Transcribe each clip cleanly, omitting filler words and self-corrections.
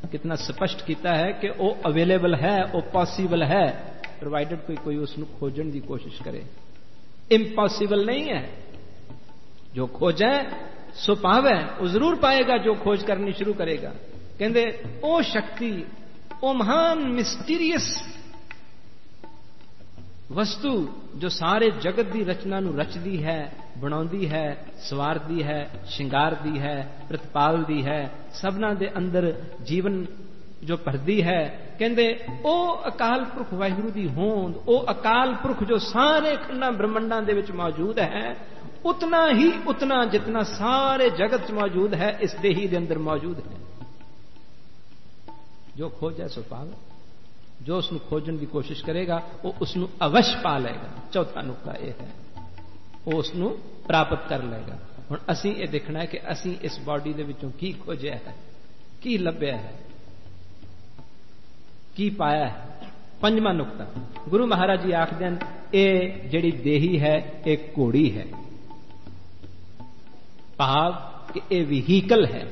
कितना स्पष्ट किया है कि वो अवेलेबल है, वो पॉसिबल है, प्रोवाइडेड कोई उसको खोजने की कोशिश करे। इम्पॉसिबल नहीं है। जो खोजे सो पावे, वो जरूर पाएगा जो खोज करनी शुरू करेगा। कहते ओ शक्ति, ओ महान मिस्टीरियस वस्तु जो सारे जगत की रचना नूं रचदी है, बनाउंदी है, सवारदी है, शिंगारदी है, प्रतिपालदी है, सबना दे अंदर जीवन जो भरदी है। कहते ओ अकाल पुरख वाहिगुरु दी होंद, ओ अकाल पुरख जो सारे खंडां ब्रह्मंडां दे विच मौजूद है, उतना ही उतना जितना सारे जगत च मौजूद है इस देही दे अंदर मौजूद है। जो खोजे सो पावे, जो उसनु खोजन की कोशिश करेगा वो उसनु अवश्य पा लेगा। चौथा नुक्ता यह है, वो उसनु प्राप्त कर लेगा। हुण असीं ये देखना है कि असीं इस बॉडी दे विचों की खोजिया है, की लभ्या है, की पाया है। पंजवां नुक्ता गुरु महाराज जी आखदे हन, ये जिहड़ी देही है एक घोड़ी है, भाव कि ये व्हीकल है,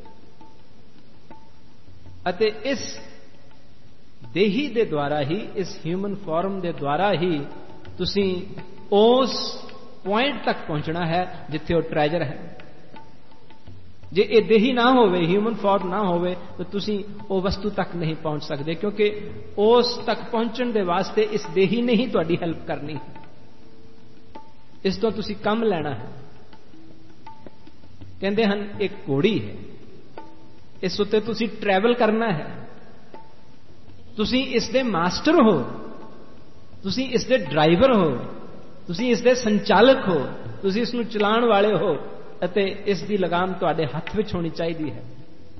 अते इस देही दे द्वारा ही, इस ह्यूमन फॉर्म दे द्वारा ही तुसी उस पॉइंट तक पहुंचना है जिथे वो ट्रेजर है। जे ये देही ना होवे, ह्यूमन फॉर्म ना होवे, तो तुसी वो वस्तु तक नहीं पहुंच सकते, क्योंकि उस तक पहुंचने दे वास्ते इस देही ने ही तुहाडी हेल्प करनी है, इस तो तुसी कम लेना है। कहते हन एक घोड़ी है, इस उत्ते तुसी ट्रैवल करना है, तुसी इसके मास्टर हो, तुसी इसके ड्राइवर हो, तुसी इसके संचालक हो, तुसी इसनूं चलाउण वाले हो, अते इसकी लगाम तुहाडे हथ विच होनी चाहिए है।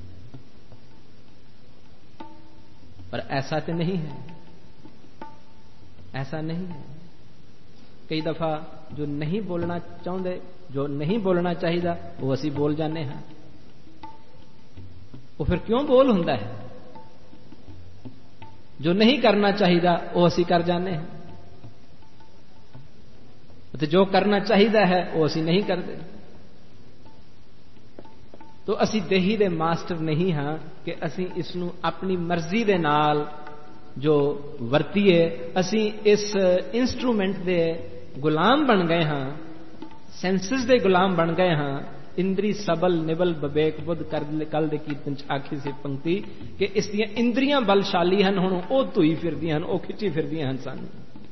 पर ऐसा तो नहीं है, ऐसा नहीं है। कई दफा जो नहीं बोलना चाहते, जो नहीं बोलना चाहिए, वो असी बोल जाने हैं। वो फिर क्यों बोल हुंदा है? जो नहीं करना चाहिए वो असी कर जाने हैं, तो जो करना चाहिए है वो असी नहीं करते। तो असी देही दे मास्टर नहीं हाँ कि असी इसनूं अपनी मर्जी दे नाल जो वरतीए, असी इस इंस्ट्रूमेंट दे गुलाम बन गए हाँ, सेंसिस दे गुलाम बन गए हाँ। इंद्री सबल निबल बबेक बुद्ध कल दे कीर्तन च आखी सी पंक्ति कि इसदियां इंद्रियां बलशाली हन, हुण ओ धुई फिरदियां हन, ओ खिची फिरदियां हन। सन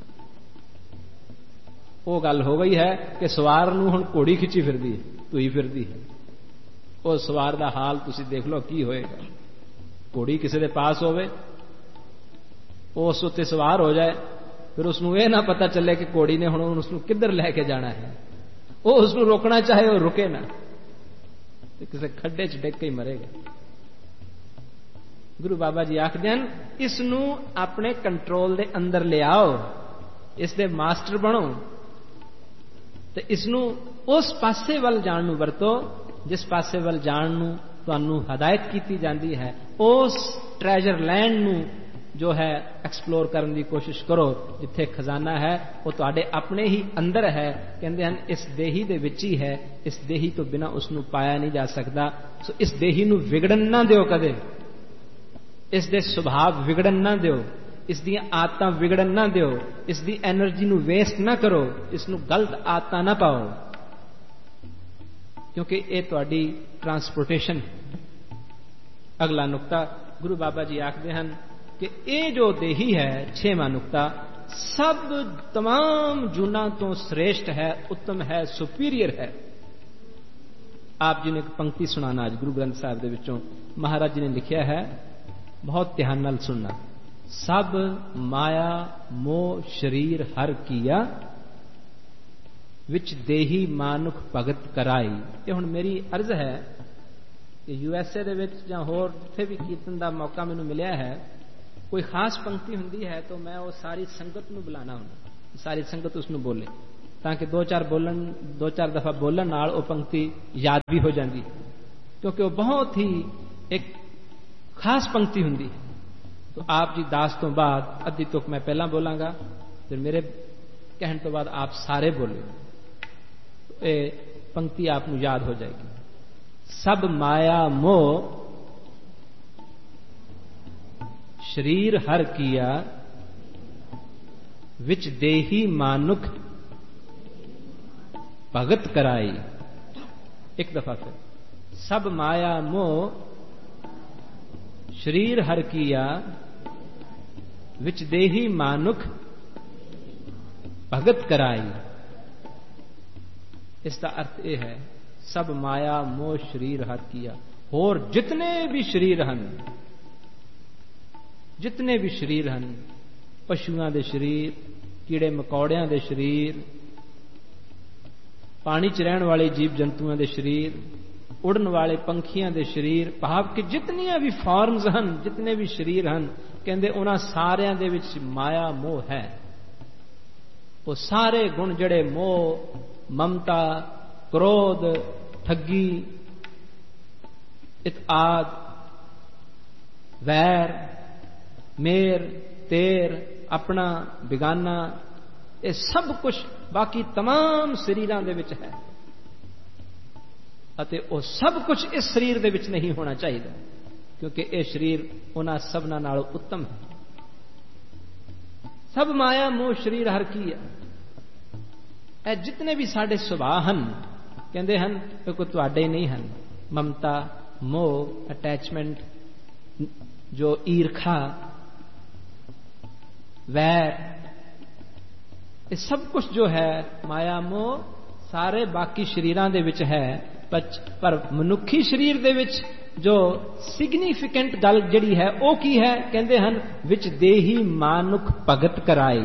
वो गल हो गई है कि सवार नूं हुण घोड़ी खिची फिरदी है, धुई फिरदी है। वो सवार दा हाल तुसीं देख लो की होएगा। घोड़ी किसी दे पास होवे, उस उत्ते सवार हो जाए, फिर उसनूं यह ना पता चले कि घोड़ी ने हुण उसनूं किधर लैके जाना है। वो उसनूं रोकना चाहे वो रुके ना, तो किसी खड्डे च डिग के ही मरेगा। गुरु बाबा जी आखदे हन, इसनूं अपने कंट्रोल दे अंदर ले आओ, इसदे मास्टर बनो, तो इसनूं उस पासे वल जाण नूं वरतो जिस पासे वल जाण नूं तुहानूं हदायत कीती जांदी है। उस ट्रेजर लैंड नूं जो है एक्सप्लोर करने की कोशिश करो, जिथे खजाना है वो तुहाडे अपने ही अंदर है। कहते हैं इस देही दे विच ही है, इस देही तो बिना उसनूं पाया नहीं जा सकता। सो इस देही नूं विगड़न ना दिओ, कदे इसदे सुभाव विगड़न ना दिओ, इसदियां आदतां विगड़न ना दिओ, इसदी एनर्जी नूं वेस्ट ना करो, इसनूं गलत आदतां ना पाओ, क्योंकि ये तुहाडी ट्रांसपोर्टेशन है। अगला नुक्ता गुरु बाबा जी आखदे हन कि ये जो देही है, 6वां नुक्ता, सब तमाम जुना तो श्रेष्ठ है, उत्तम है, सुपीरियर है। आप जी ने एक पंक्ति सुनाना आज गुरु ग्रंथ साहिब दे विचों महाराज जी ने लिखिया है, बहुत ध्यान नाल सुनना। सब माया मोह शरीर हर किया, विच देही मानुख भगत कराई। ये हुण मेरी अर्ज है कि यूएसए दे विच जां होर जिथे भी कीर्तन दा मौका मैनूं मिलिया है, कोई खास पंक्ति हुंदी है तो मैं वो सारी संगत नूं बुलाना हुंदा, सारी संगत उसनूं बोले, ताकि दो चार दफा बोलण नाल वो पंक्ति याद भी हो जाती, क्योंकि वो बहुत ही एक खास पंक्ति हुंदी है। तो आप जी दास तो बाद अद्धी तुक मैं पहला बोलांगा, फिर मेरे कहने तो बाद आप सारे बोले, तो ये पंक्ति आपको याद हो जाएगी। सब माया मोह शरीर हर किया, विच देही मानुख भगत कराई। एक दफा फिर, सब माया मोह शरीर हर किया, विच देही मानुख भगत कराई। इसका अर्थ यह है, सब माया मोह शरीर हर किया। और जितने भी शरीर हैं, जितने भी शरीर हैं, पशुओं के शरीर, कीड़े मकौड़ियां के शरीर, पानी च रहने वाले जीव जंतुओं के शरीर, उड़न वाले पंखियों के शरीर, भाव कि जितनियां भी फॉर्म्स हैं, जितने भी शरीर हैं, कहते उन्हां सारियां दे विच माया मोह है। वो सारे गुण जड़े मोह, ममता, क्रोध, ठगी, इत्आद, वैर, मेर, तेर, अपना, बिगाना, ये सब कुछ बाकी तमाम शरीरां दे विच है। अते वो सब कुछ इस शरीर दे विच नहीं होना चाहिए, क्योंकि यह शरीर उन्हां सबनां नालों उत्तम है। सब माया मोह शरीर हर की है। जितने भी साडे सुभाव हैं, कहते हैं कोई तुहाडे नहीं हैं। ममता, मोह, अटैचमेंट, जो ईर्खा, वैर, ये सब कुछ जो है माया मोह सारे बाकी शरीरां दे विच है। पर मनुखी शरीर दे विच जो सिग्निफिकेंट गल जड़ी है वो की है, कहते हैं विच देही मानुख भगत कराई।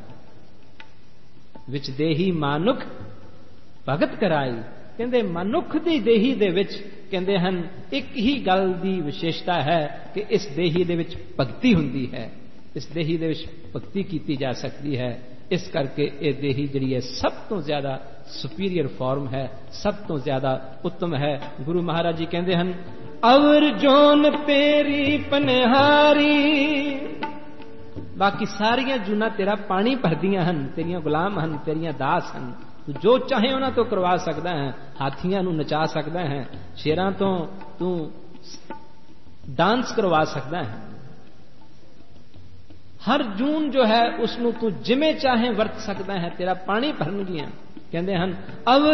विच देही मानुख भगत कराई, कहते मनुख दी देही दे विच कहते हैं एक ही गल दी विशेषता है कि इस देही दे विच भगती हुंदी है, इस देही दे विच भगती कीती जा सकती है। इस करके ये देही जिहड़ी है सब तो ज्यादा सुपीरियर फॉर्म है, सब तो ज्यादा उत्तम है। गुरु महाराज जी कहते हैं, अवर जोन तेरी पनहारी, बाकी सारियां जूना तेरा पानी भरदियां हैं, तेरियां गुलाम हैं, तेरियां दास हैं। तू जो चाहे उन्हां तो करवा सकदा है, हाथियां नूं नचा सकदा है, शेरां तो तू डांस करवा सकदा है। हर जून जो है उसनूं तू जिमें चाहे वरत सकदा है, तेरा पानी भरनगियां। कहते हैं अब